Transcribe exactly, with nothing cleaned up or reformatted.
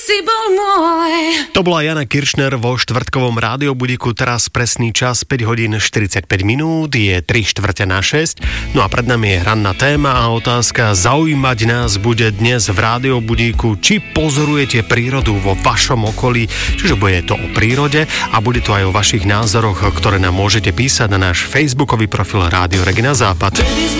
Si bol môj. To bola Jana Kiršner vo štvrtkovom rádiobudíku, teraz presný čas päť hodín štyridsaťpäť minút, je tri štvrte na šesť. No a pred nami je ranná téma a otázka zaujímať nás bude dnes v rádiobudíku, či pozorujete prírodu vo vašom okolí, čiže bude to o prírode a bude to aj o vašich názoroch, ktoré nám môžete písať na náš facebookový profil Rádio Regina Západ.